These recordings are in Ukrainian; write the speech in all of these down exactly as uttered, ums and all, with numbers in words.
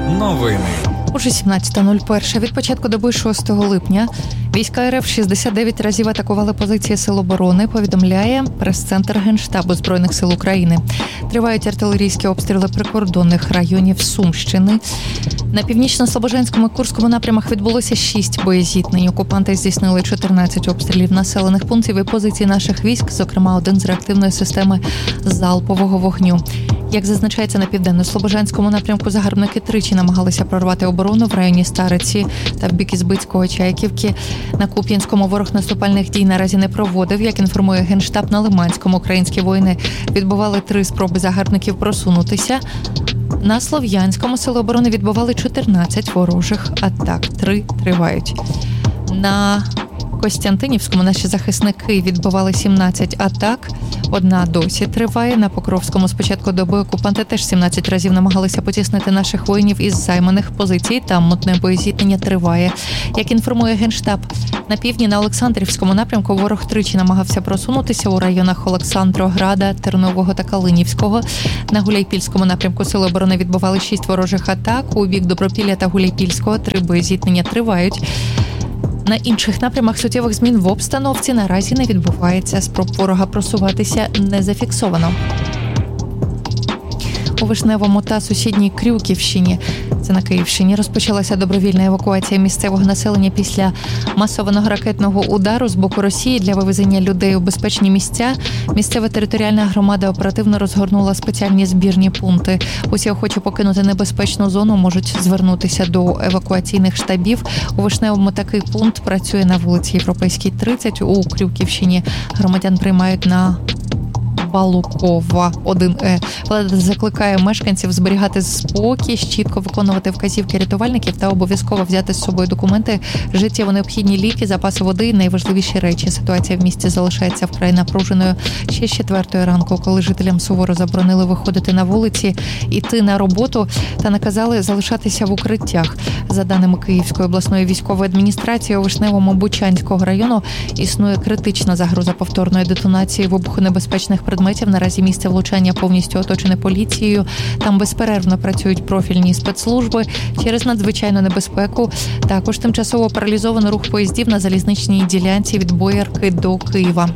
Новини. Уже сімнадцята нуль один. Від початку доби шостого липня війська РФ шістдесят дев'ять разів атакували позиції Сил оборони, повідомляє прес-центр Генштабу Збройних сил України. Тривають артилерійські обстріли прикордонних районів Сумщини. На північно-слобожанському і Курському напрямах відбулося шість боєзіткнень. Окупанти здійснили чотирнадцять обстрілів населених пунктів і позицій наших військ, зокрема один з реактивної системи залпового вогню. Як зазначається, на південно-слобожанському напрямку загарбники тричі намагалися прорвати оборону в районі Стариці та в бік Ізбицького, Чайківки. На Куп'янському ворог наступальних дій наразі не проводив. Як інформує Генштаб, на Лиманському українські воїни відбували три спроби загарбників просунутися. На Слов'янському сили оборони відбували чотирнадцять ворожих атак. Три тривають. На Костянтинівському наші захисники відбивали сімнадцять атак. Одна досі триває. На Покровському з початку доби окупанти теж сімнадцять разів намагалися потіснити наших воїнів із займаних позицій. Там мутне боєзіткнення триває. Як інформує Генштаб, на півдні на Олександрівському напрямку ворог тричі намагався просунутися у районах Олександрограда, Тернового та Калинівського. На Гуляйпільському напрямку сили оборони відбували шість ворожих атак. У бік Добропілля та Гуляйпільського три боєзіткнення тривають. На інших напрямах суттєвих змін в обстановці наразі не відбувається. Спроб ворога просуватися не зафіксовано. У Вишневому та сусідній Крюківщині, це на Київщині, розпочалася добровільна евакуація місцевого населення після масованого ракетного удару з боку Росії. Для вивезення людей у безпечні місця місцева територіальна громада оперативно розгорнула спеціальні збірні пункти. Усі охочі покинути небезпечну зону можуть звернутися до евакуаційних штабів. У Вишневому такий пункт працює на вулиці Європейській, тридцять. У Крюківщині громадян приймають на Балукова, один Е. Влада закликає мешканців зберігати спокій, чітко виконувати вказівки рятувальників та обов'язково взяти з собою документи, життєво необхідні ліки, запаси води і найважливіші речі. Ситуація в місті залишається вкрай напруженою ще з четвертої ранку, коли жителям суворо заборонили виходити на вулиці, йти на роботу та наказали залишатися в укриттях. За даними Київської обласної військової адміністрації, у Вишневому Бучанського району існує критична загроза повторної детонації вибухонебезпечних предметів. Наразі місце влучання повністю оточене поліцією. Там безперервно працюють профільні спецслужби. Через надзвичайну небезпеку також тимчасово паралізовано рух поїздів на залізничній ділянці від Боярки до Києва.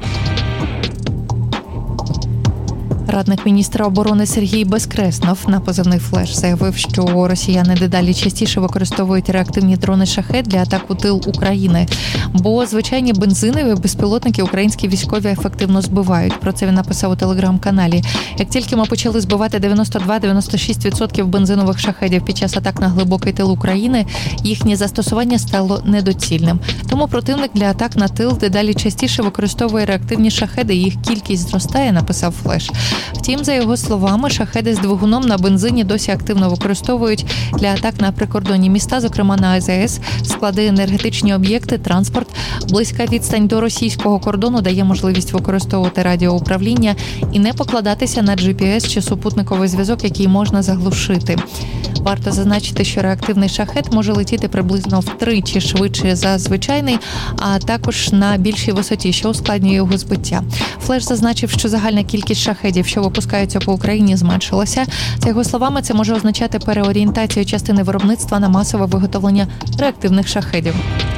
Радник міністра оборони Сергій Безкреснов на позивний «Флеш» заявив, що росіяни дедалі частіше використовують реактивні дрони «Шахед» для атак у тил України, бо звичайні бензинові безпілотники українські військові ефективно збивають. Про це він написав у телеграм-каналі. Як тільки ми почали збивати дев'яносто два - дев'яносто шість відсотків бензинових «Шахедів» під час атак на глибокий тил України, їхнє застосування стало недоцільним. Тому противник для атак на тил дедалі частіше використовує реактивні «Шахеди», і їх кількість зростає, написав «Флеш». Втім, за його словами, шахеди з двигуном на бензині досі активно використовують для атак на прикордонні міста, зокрема на А З С, склади, енергетичні об'єкти, транспорт. Близька відстань до російського кордону дає можливість використовувати радіоуправління і не покладатися на Джі Пі Ес чи супутниковий зв'язок, який можна заглушити. Варто зазначити, що реактивний шахед може летіти приблизно втричі швидше за звичайний, а також на більшій висоті, що ускладнює його збиття. Флеш зазначив, що загальна кількість шахедів, що випускаються по Україні, зменшилася. За його словами, це може означати переорієнтацію частини виробництва на масове виготовлення реактивних шахедів.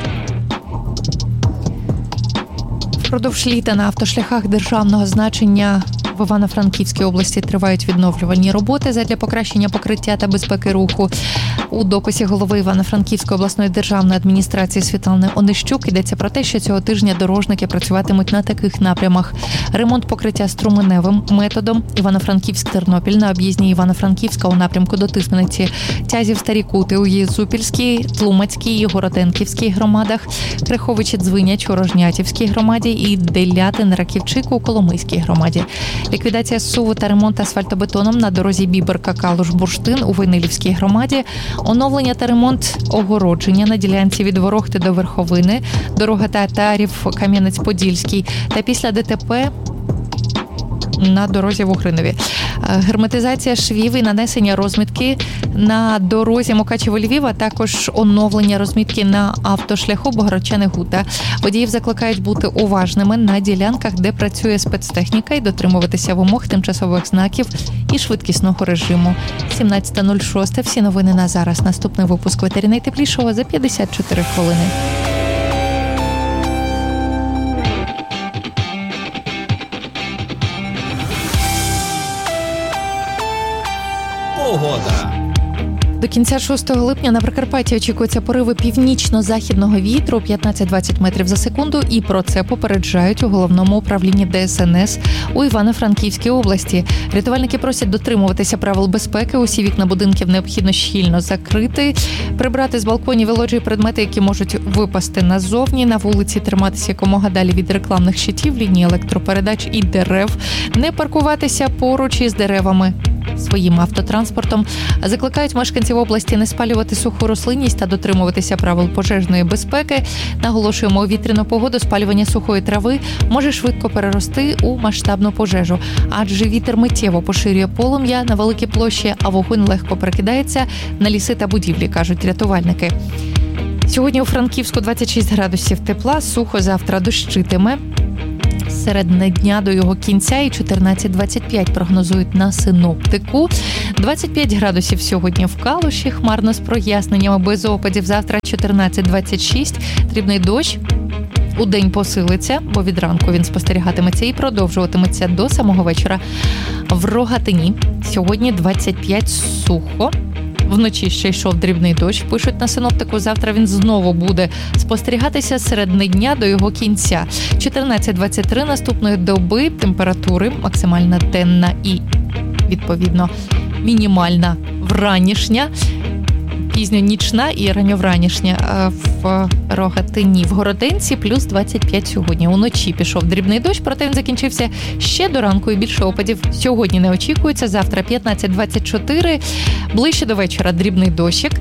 Впродовж літа на автошляхах державного значення в Івано-Франківській області тривають відновлювальні роботи задля покращення покриття та безпеки руху. У дописі голови Івано-Франківської обласної державної адміністрації Світлани Онищук йдеться про те, що цього тижня дорожники працюватимуть на таких напрямах: ремонт покриття струменевим методом Івано-Франківськ-Тернопіль на об'їзній Івано-Франківська у напрямку до Тисмениці, Тязів Старі Кути у Єзупільській, Тлумацькій і Городенківській громадах, Криховичі-Дзвиняч у Рожнятівській громаді і Делятин-Раківчик у Коломийській громаді. Ліквідація зсуву та ремонт асфальтобетоном на дорозі Біберка-Калуш-Бурштин у Войнилівській громаді, оновлення та ремонт огородження на ділянці від Ворохти до Верховини, дорога Татарів, Кам'янець-Подільський, та після Де Те Пе на дорозі в Угринові. Герметизація швів і нанесення розмітки на дорозі Мукачево-Львів, а також оновлення розмітки на автошляху Богородчани-Гута. Водіїв закликають бути уважними на ділянках, де працює спецтехніка, і дотримуватися вимог тимчасових знаків і швидкісного режиму. сімнадцята нуль шість. Всі новини на зараз. Наступний випуск «Ветері найтеплішого» за п'ятдесят чотири хвилини. Погода. До кінця шостого липня на Прикарпатті очікуються пориви північно-західного вітру п'ятнадцять-двадцять метрів за секунду, і про це попереджають у головному управлінні Де Ес Ен Ес у Івано-Франківській області. Рятувальники просять дотримуватися правил безпеки, усі вікна будинків необхідно щільно закрити, прибрати з балконів і лоджій предмети, які можуть випасти назовні, на вулиці триматися якомога далі від рекламних щитів, ліній електропередач і дерев, не паркуватися поруч із деревами своїм автотранспортом. Закликають мешканців області не спалювати суху рослинність та дотримуватися правил пожежної безпеки. Наголошуємо, у вітряну погоду спалювання сухої трави може швидко перерости у масштабну пожежу, адже вітер миттєво поширює полум'я на великі площі, а вогонь легко перекидається на ліси та будівлі, кажуть рятувальники. Сьогодні у Франківську двадцять шість градусів тепла, сухо, завтра дощитиме. Середини дня до його кінця і чотирнадцять-двадцять п'ять прогнозують на синоптику. двадцять п'ять градусів сьогодні в Калуші, хмарно з проясненнями, без опадів. Завтра чотирнадцять-двадцять шість, дрібний дощ. Удень посилиться, бо від ранку він спостерігатиметься і продовжуватиметься до самого вечора. В Рогатині сьогодні двадцять п'ять, сухо. Вночі ще йшов дрібний дощ, пишуть на синоптику. Завтра він знову буде спостерігатися середини дня до його кінця. чотирнадцять-двадцять три наступної доби температури, максимальна денна і, відповідно, мінімальна вранішня, пізньонічна і ранньовранішня в Рогатині. В Городенці плюс двадцять п'ять сьогодні. Уночі пішов дрібний дощ, проте він закінчився ще до ранку і більше опадів сьогодні не очікується. Завтра п'ятнадцять-двадцять чотири, ближче до вечора дрібний дощик.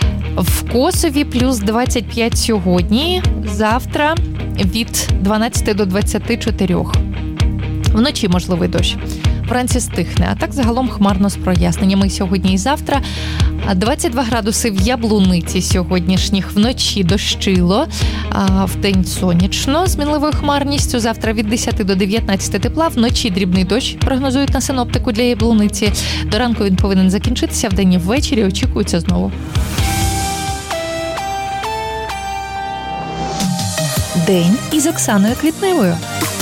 В Косові плюс двадцять п'ять сьогодні, завтра від дванадцяти до двадцяти чотирьох. Вночі можливий дощ. Вранці стихне, а так загалом хмарно з проясненнями сьогодні і завтра. двадцять два градуси в Яблуниці сьогоднішніх, вночі дощило, а вдень сонячно з мінливою хмарністю. Завтра від десяти до дев'ятнадцяти тепла, вночі дрібний дощ прогнозують на синоптику для Яблуниці. До ранку він повинен закінчитися, вдень і ввечері очікується знову. День із Оксаною Квітневою.